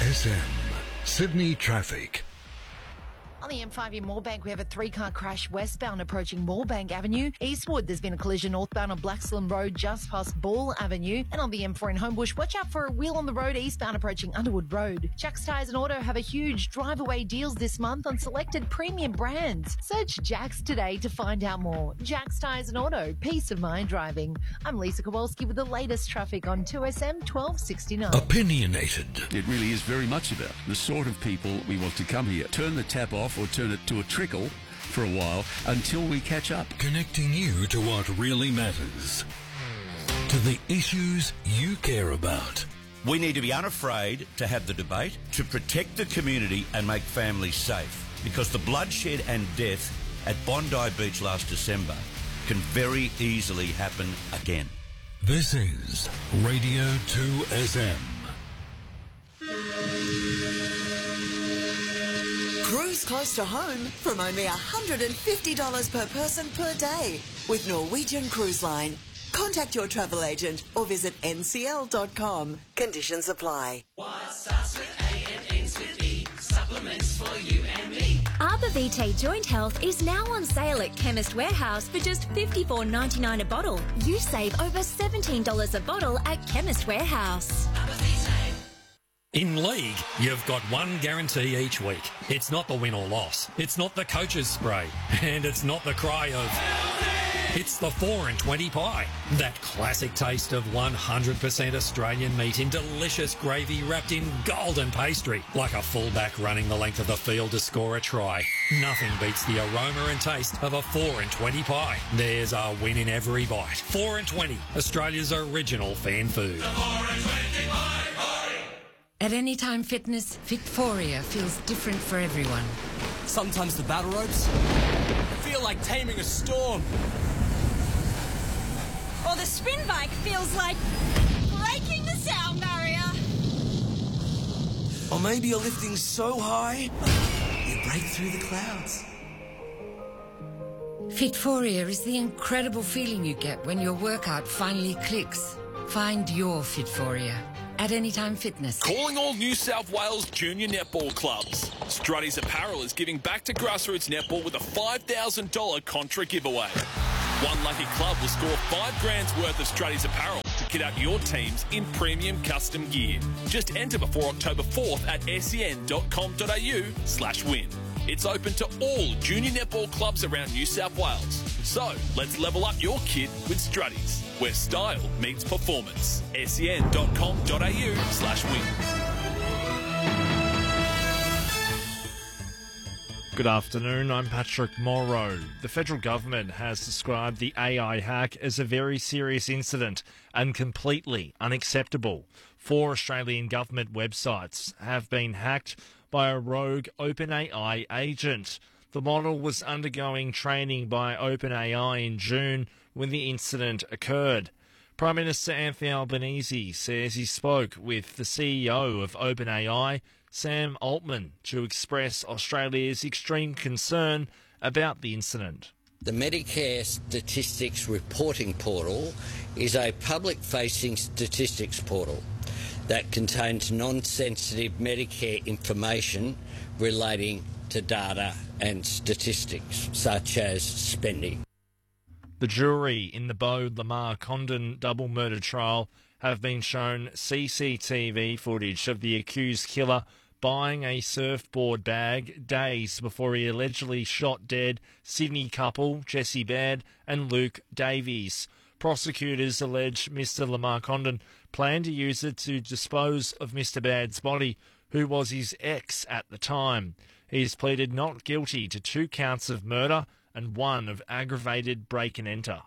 SM Sydney traffic. On the M5 in Moorebank, we have a three-car crash westbound approaching Moorebank Avenue. Eastwood, there's been a collision northbound on Blaxland Road just past Ball Avenue. And on the M4 in Homebush, watch out for a wheel on the road eastbound approaching Underwood Road. Jack's Tyres and Auto have a huge drive-away deals this month on selected premium brands. Search Jack's today to find out more. Jack's Tyres and Auto, peace of mind driving. I'm Lisa Kowalski with the latest traffic on 2SM 1269. Opinionated. It really is very much about the sort of people we want to come here. Turn the tap off or turn it to a trickle for a while until we catch up. Connecting you to what really matters. To the issues you care about. We need to be unafraid to have the debate, to protect the community and make families safe. Because the bloodshed and death at Bondi Beach last December can very easily happen again. This is Radio 2SM. Cruise close to home from only $150 per person per day with Norwegian Cruise Line. Contact your travel agent or visit ncl.com. Conditions apply. What starts with A and ends with E? Supplements for you and me. Arbor Vitae Joint Health is now on sale at Chemist Warehouse for just $54.99 a bottle. You save over $17 a bottle at Chemist Warehouse. Arbor Vitae. In League, you've got one guarantee each week. It's not the win or loss. It's not the coach's spray. And it's not the cry of... It's the 4 and 20 pie. That classic taste of 100% Australian meat in delicious gravy wrapped in golden pastry. Like a fullback running the length of the field to score a try. Nothing beats the aroma and taste of a 4 and 20 pie. There's a win in every bite. 4 and 20, Australia's original fan food. The 4 and 20 pie. At Anytime Fitness, Fitforia feels different for everyone. Sometimes the battle ropes feel like taming a storm. Or the spin bike feels like breaking the sound barrier. Or maybe you're lifting so high, you break through the clouds. Fitforia is the incredible feeling you get when your workout finally clicks. Find your Fitforia at Anytime Fitness. Calling all New South Wales junior netball clubs. Strutty's Apparel is giving back to grassroots netball with a $5,000 contra giveaway. One lucky club will score $5,000 worth of Strutty's Apparel to kit out your teams in premium custom gear. Just enter before October 4th at sen.com.au/win. It's open to all junior netball clubs around New South Wales. So, let's level up your kit with Strutty's, where style meets performance. sen.com.au/win. Good afternoon, I'm Patrick Morrow. The federal government has described the AI hack as a very serious incident and completely unacceptable. 4 Australian government websites have been hacked by a rogue OpenAI agent. The model was undergoing training by OpenAI in June when the incident occurred. Prime Minister Anthony Albanese says he spoke with the CEO of OpenAI, Sam Altman, to express Australia's extreme concern about the incident. The Medicare Statistics Reporting Portal is a public-facing statistics portal that contains non-sensitive Medicare information relating to data and statistics, such as spending. The jury in the Beau Lamar Condon double murder trial have been shown CCTV footage of the accused killer buying a surfboard bag days before he allegedly shot dead Sydney couple Jesse Baird and Luke Davies. Prosecutors allege Mr. Lamar Condon planned to use it to dispose of Mr. Baird's body, who was his ex at the time. He has pleaded not guilty to 2 counts of murder and 1 of aggravated break and enter.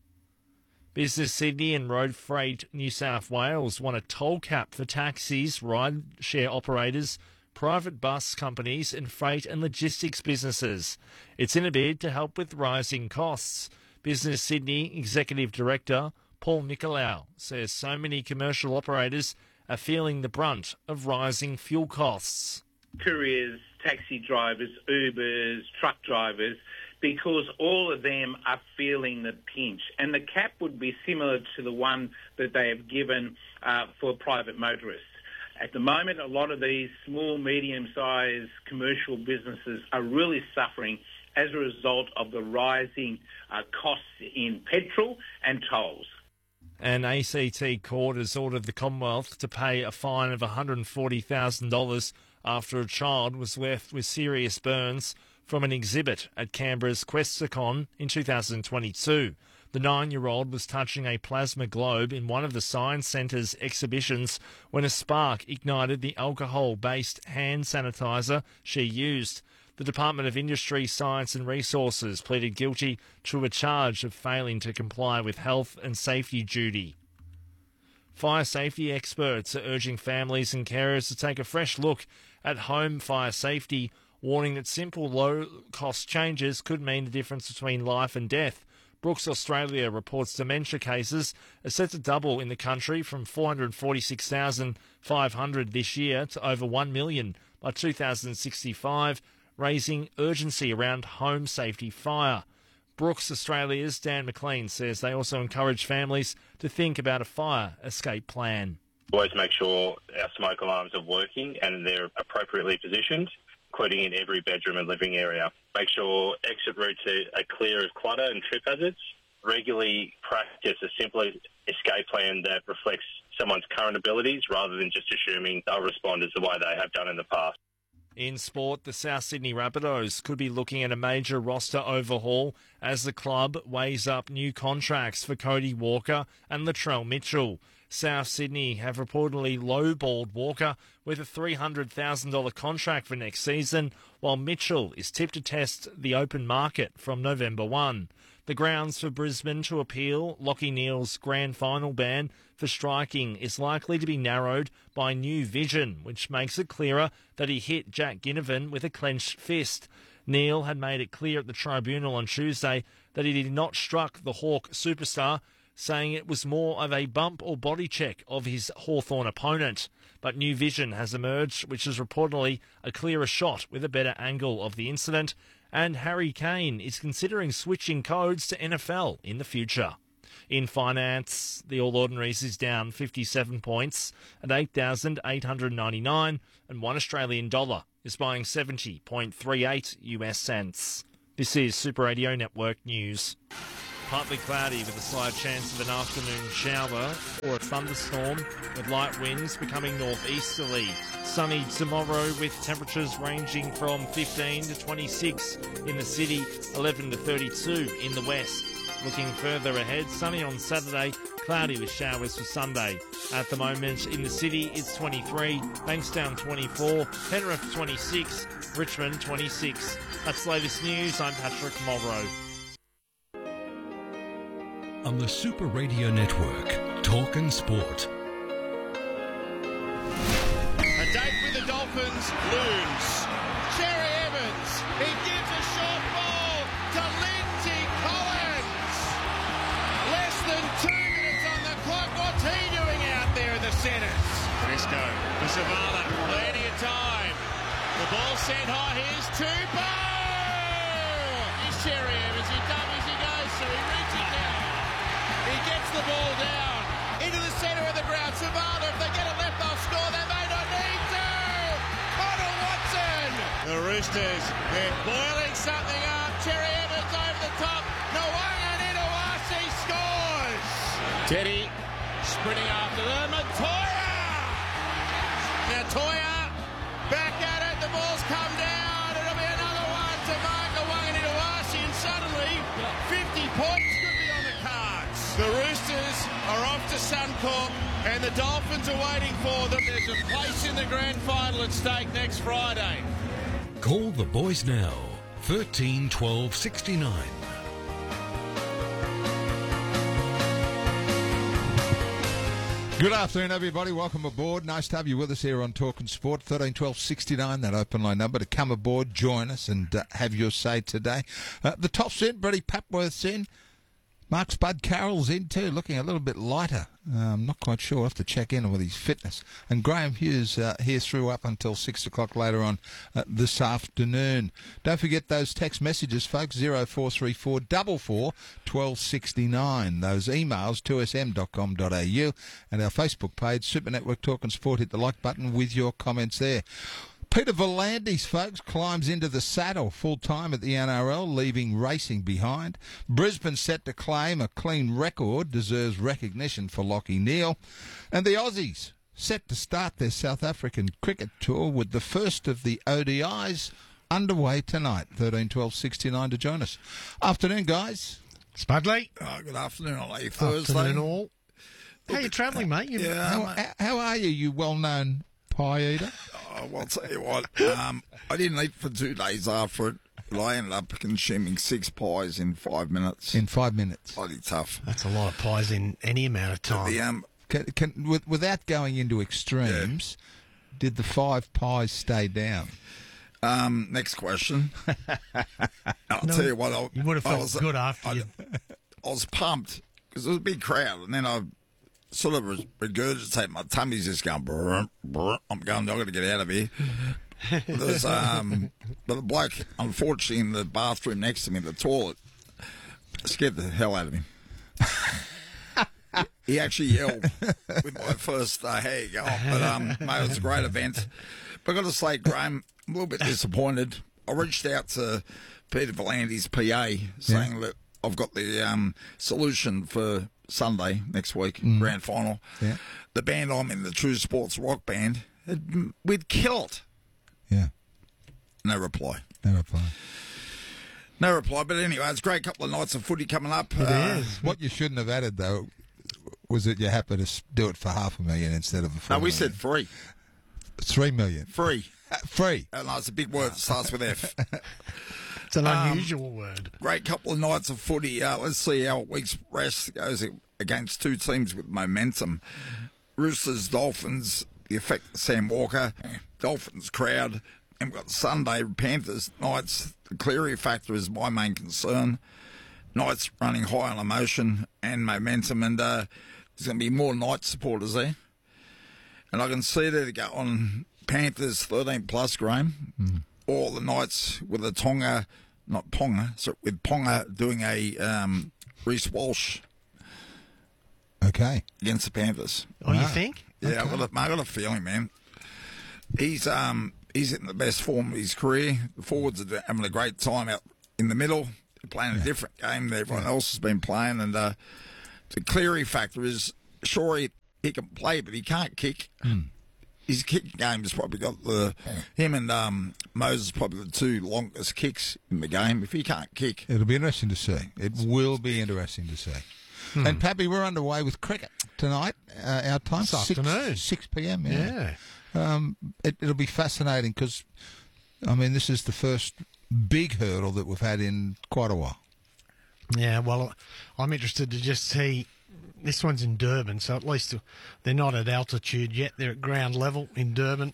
Business Sydney and Road Freight New South Wales want a toll cap for taxis, ride-share operators, private bus companies and freight and logistics businesses. It's in a bid to help with rising costs. Business Sydney Executive Director Paul Nicolau says so many commercial operators are feeling the brunt of rising fuel costs. Couriers, taxi drivers, Ubers, truck drivers, because all of them are feeling the pinch. And the cap would be similar to the one that they have given for private motorists. At the moment, a lot of these small, medium-sized commercial businesses are really suffering as a result of the rising costs in petrol and tolls. An ACT court has ordered the Commonwealth to pay a fine of $140,000 after a child was left with serious burns from an exhibit at Canberra's Questacon in 2022. The 9-year-old was touching a plasma globe in one of the Science Centre's exhibitions when a spark ignited the alcohol-based hand sanitizer she used. The Department of Industry, Science and Resources pleaded guilty to a charge of failing to comply with health and safety duty. Fire safety experts are urging families and carers to take a fresh look at home fire safety, warning that simple low-cost changes could mean the difference between life and death. Brooks Australia reports dementia cases are set to double in the country from 446,500 this year to over 1 million by 2065, raising urgency around home safety fire. Brooks Australia's Dan McLean says they also encourage families to think about a fire escape plan. Always make sure our smoke alarms are working and they're appropriately positioned, including in every bedroom and living area. Make sure exit routes are clear of clutter and trip hazards. Regularly practice a simple escape plan that reflects someone's current abilities rather than just assuming they'll respond as the way they have done in the past. In sport, the South Sydney Rabbitohs could be looking at a major roster overhaul as the club weighs up new contracts for Cody Walker and Latrell Mitchell. South Sydney have reportedly lowballed Walker with a $300,000 contract for next season, while Mitchell is tipped to test the open market from November 1. The grounds for Brisbane to appeal Lachie Neale's grand final ban for striking is likely to be narrowed by new vision, which makes it clearer that he hit Jack Ginnivan with a clenched fist. Neale had made it clear at the tribunal on Tuesday that he did not struck the Hawk superstar, saying it was more of a bump or body check of his Hawthorn opponent. But new vision has emerged, which is reportedly a clearer shot with a better angle of the incident, and Harry Kane is considering switching codes to NFL in the future. In finance, the All Ordinaries is down 57 points at 8,899, and $1 Australian dollar is buying 70.38 US cents. This is Super Radio Network News. Partly cloudy with a slight chance of an afternoon shower or a thunderstorm, with light winds becoming northeasterly. Sunny tomorrow with temperatures ranging from 15 to 26 in the city, 11 to 32 in the west. Looking further ahead, sunny on Saturday, cloudy with showers for Sunday. At the moment in the city, it's 23, Bankstown 24, Penrith 26, Richmond 26. That's the latest news. I'm Patrick Mulrow. On the Super Radio Network, Talkin' Sport. A date with the Dolphins looms. Cherry Evans, he gives a short ball to Lindsay Collins. Less than 2 minutes on the clock. What's he doing out there in the centres? Briscoe for Zavala, plenty of time. The ball sent high, here's Tupou! Here's Cherry Evans, he doubles, he goes, so he reaches down. He gets the ball down into the centre of the ground. Zavala, if they get it left, they'll score. They may not need to. Connor Watson. The Roosters, they're boiling something up. Cherry Evans over the top. Nwanga Nidawasi scores. Teddy sprinting after them. And Toya. Now Toya back at it. The ball's come down. It'll be another one to mark Nwanga Nidawasi. And suddenly 50 points. The Roosters are off to Suncorp and the Dolphins are waiting for them. There's a place in the grand final at stake next Friday. Call the boys now, 13 12 69. Good afternoon, everybody. Welcome aboard. Nice to have you with us here on Talkin' Sport. 13 12 69, that open line number to come aboard, join us and have your say today. The top's in, Brady Papworth's in. Mark Spud Carroll's in too, looking a little bit lighter. I'm not quite sure. I'll have to check in with his fitness. And Graham Hughes here through up until 6 o'clock later on this afternoon. Don't forget those text messages, folks, 0434 44 1269. Those emails, 2sm.com.au, and our Facebook page, Super Network Talk and Sport. Hit the like button with your comments there. Peter Volandis, folks, climbs into the saddle full-time at the NRL, leaving racing behind. Brisbane set to claim a clean record, deserves recognition for Lockie Neal. And the Aussies set to start their South African cricket tour with the first of the ODIs underway tonight. 13-12-69 to join us. Afternoon, guys. Spudley. Good afternoon on a Thursday. Afternoon all. How you travelling, mate? How are you, you well-known pie eater? Well, I'll tell you what, I didn't eat for 2 days after it, but I ended up consuming 6 pies in 5 minutes. In 5 minutes? Bloody tough. That's a lot of pies in any amount of time. Without going into extremes, did the 5 pies stay down? Next question. I'll tell you what. You would have felt good after you. I was pumped because there was a big crowd, and then I sort of regurgitate. My tummy's just going, brr, brr. I'm going, I've got to get out of here. There's, but the bloke, unfortunately, in the bathroom next to me, the toilet, scared the hell out of him. He actually yelled with my first, hey, go on. But, mate, it was a great event. But I've got to say, Graham, I'm a little bit disappointed. I reached out to Peter Volandis' PA saying that I've got the solution for Sunday next week, grand final. Yeah. The band I'm in, the True Sports Rock Band, we'd kill it. Yeah. No reply. No reply. No reply. But anyway, it's a great couple of nights of footy coming up. It is. What you shouldn't have added, though, was that you're happy to do it for $500,000 instead of No, we said free. 3 million. Free. Free. No, it's a big word. It starts with F. It's an unusual word. Great couple of nights of footy. Let's see how a week's rest goes against 2 teams with momentum. Roosters, Dolphins, the effect of Sam Walker, Dolphins crowd. And we've got Sunday, Panthers, Knights. The Cleary factor is my main concern. Knights running high on emotion and momentum. And there's going to be more Knights supporters there. And I can see that they go on Panthers 13 plus, Graham. Or the Knights with a Tonga, not Ponga, so with Ponga doing a Reece Walsh. Okay. Against the Panthers. Oh, you think? Yeah, okay. I got a feeling, man. He's in the best form of his career. The forwards are having a great time out in the middle. They're playing a different game than everyone else has been playing. And the Cleary factor is, sure, he can play, but he can't kick. His kicking game has probably got him and Moses probably the 2 longest kicks in the game. If he can't kick, it'll be interesting to see. It will be interesting to see. And Pappy, we're underway with cricket tonight. Our time, this afternoon, 6 p.m. Yeah. It'll be fascinating because, I mean, this is the first big hurdle that we've had in quite a while. Yeah. Well, I'm interested to just see. This one's in Durban, so at least they're not at altitude yet. They're at ground level in Durban.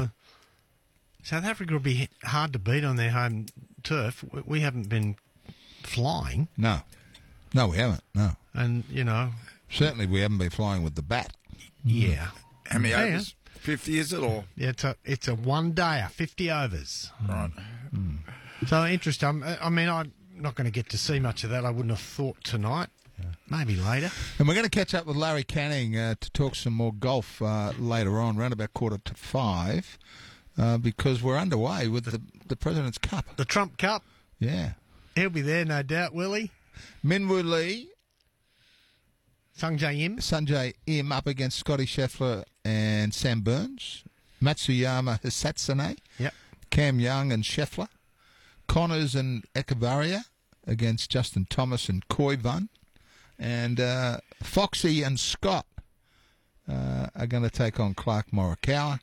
South Africa will be hard to beat on their home turf. We haven't been flying. No, we haven't. No. And, certainly we haven't been flying with the bat. Yeah. How many overs? 50, is it? Or? Yeah, it's a one-dayer, 50 overs. Right. So interesting. I mean, I'm not going to get to see much of that. I wouldn't have thought tonight. Maybe later. And we're going to catch up with Larry Canning to talk some more golf later on, around about 4:45, because we're underway with the President's Cup. The Trump Cup? Yeah. He'll be there, no doubt, will he? Minwoo Lee. Sanjay Im up against Scotty Scheffler and Sam Burns. Matsuyama Hisatsune. Yep. Cam Young and Scheffler. Connors and Echevarria against Justin Thomas and Koivan. And Foxy and Scott are going to take on Clark Morikawa.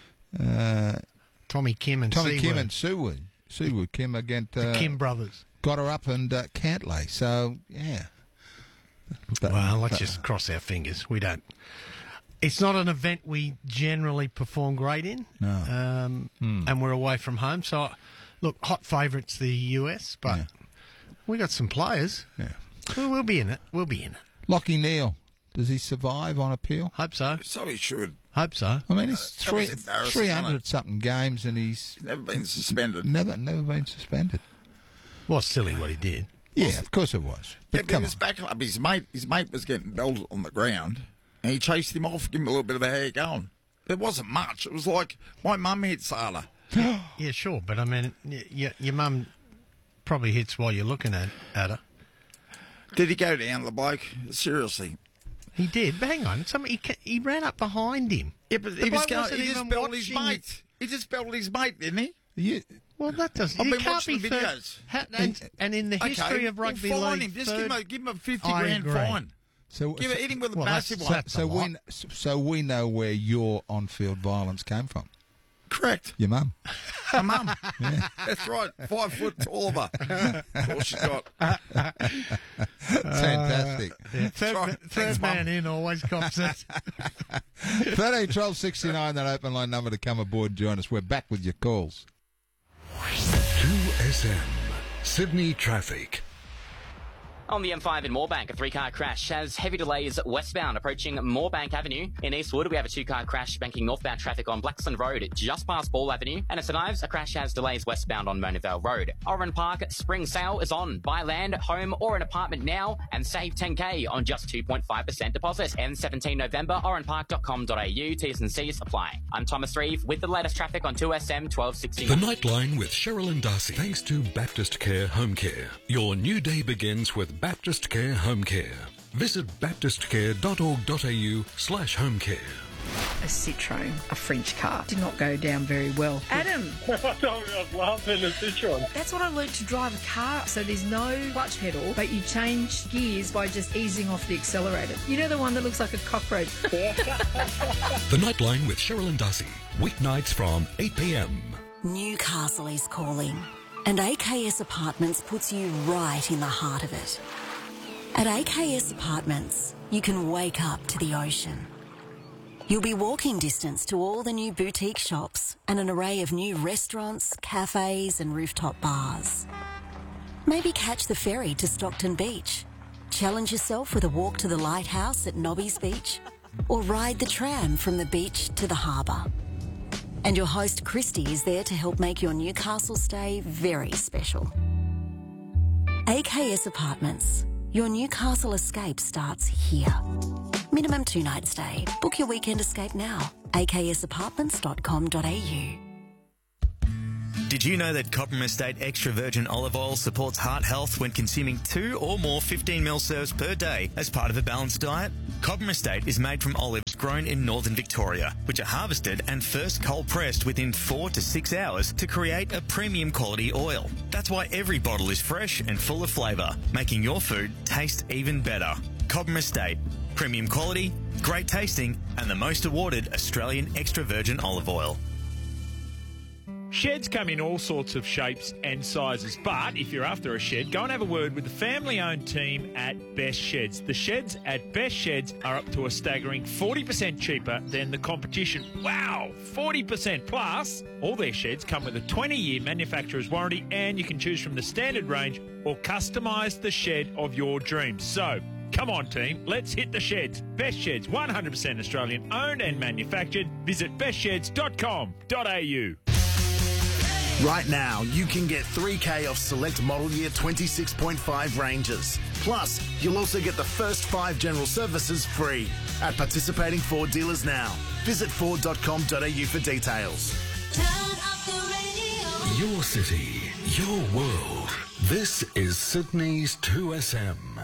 Tommy Kim and Siwoo Kim against the Kim brothers. Got her up and Cantlay. So, yeah. Well, let's just cross our fingers. We don't. It's not an event we generally perform great in. No. And we're away from home. So, look, hot favourites the US, but we got some players. Yeah. Well, we'll be in it. We'll be in it. Lockie Neal, does he survive on appeal? Hope so. So he should. Hope so. I mean, it's That was embarrassing, 300-something games and he's never been suspended. Never been suspended. Well, silly what he did. Yeah, of course it was. But come his on. back up. His mate was getting belted on the ground, and he chased him off, give him a little bit of how you going. It wasn't much. It was like my mum hit Salah. Yeah, sure, but I mean, your mum probably hits while you're looking at her. Did he go down, the bloke? Seriously. He did, but hang on. He ran up behind him. Yeah, but he just belted his mate. He just belted his mate, didn't he? Yeah. Well, that doesn't. I've you been can't watching be the videos. And in the history of rugby fine league, him. Just give him a 50 I grand agree. fine. So Hit him with a well, massive one. that's a lot. So we know where your on-field violence came from. Correct. Your mum. My mum. Yeah. That's right. 5 foot taller. Of course she's got. Fantastic. Yeah. Right. Third Thanks, man Mum. in always cops it. 13 12 69, that open line number to come aboard and join us. We're back with your calls. 2SM Sydney Traffic. On the M5 in Moorebank, a 3-car crash has heavy delays westbound approaching Moorebank Avenue. In Eastwood, we have a 2-car crash banking northbound traffic on Blaxland Road just past Ball Avenue. And at St Ives, a crash has delays westbound on Mona Vale Road. Oran Park spring sale is on. Buy land, home or an apartment now and save $10K on just 2.5% deposit. Ends 17 November, oranpark.com.au. T's and C's apply. I'm Thomas Reeve with the latest traffic on 2SM 1260. The Nightline with Cheryl and Darcy. Thanks to Baptist Care Home Care. Your new day begins with Baptist Care Home Care. Visit baptistcare.org.au/home care. A Citroen, a French car, did not go down very well. Adam! I was laughing at a Citroen. That's what I learned to drive a car. So there's no clutch pedal, but you change gears by just easing off the accelerator. You know the one that looks like a cockroach? The Nightline with Cheryl and Darcy. Weeknights from 8 p.m. Newcastle is calling, and AKS Apartments puts you right in the heart of it. At AKS Apartments, you can wake up to the ocean. You'll be walking distance to all the new boutique shops and an array of new restaurants, cafes and rooftop bars. Maybe catch the ferry to Stockton Beach, challenge yourself with a walk to the lighthouse at Nobby's Beach, or ride the tram from the beach to the harbour. And your host Christy is there to help make your Newcastle stay very special. AKS Apartments. Your Newcastle escape starts here. Minimum 2 night stay. Book your weekend escape now. aksapartments.com.au. Did you know that Cobram Estate Extra Virgin Olive Oil supports heart health when consuming 2 or more 15ml serves per day as part of a balanced diet? Cobram Estate is made from olives grown in northern Victoria, which are harvested and first cold pressed within 4 to 6 hours to create a premium quality oil. That's why every bottle is fresh and full of flavour, making your food taste even better. Cobram Estate. Premium quality, great tasting, and the most awarded Australian extra virgin olive oil. Sheds come in all sorts of shapes and sizes, but if you're after a shed, go and have a word with the family-owned team at Best Sheds. The sheds at Best Sheds are up to a staggering 40% cheaper than the competition. Wow, 40%! Plus, all their sheds come with a 20-year manufacturer's warranty, and you can choose from the standard range or customise the shed of your dreams. So, come on, team, let's hit the sheds. Best Sheds, 100% Australian owned and manufactured. Visit bestsheds.com.au. Right now, you can get $3K off select model year 26.5 Rangers. Plus, you'll also get the first 5 general services free at participating Ford dealers now. Visit Ford.com.au for details. Your city, your world. This is Sydney's 2SM.